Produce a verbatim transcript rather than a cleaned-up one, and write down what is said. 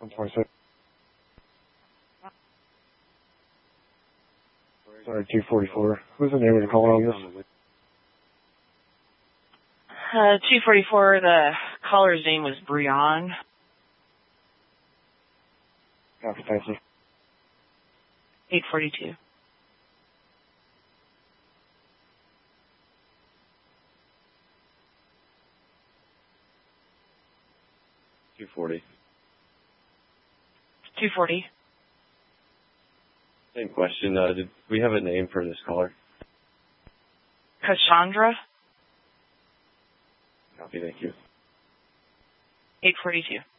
one twenty-six. Sorry, two forty-four. Who's the name of the caller on this? Uh, two forty-four, the caller's name was Breon. Copy, thank you. eight forty-two. two forty. two forty. Same question. Uh, did we have a name for this caller? Cassandra. Copy, thank you. eight forty-two.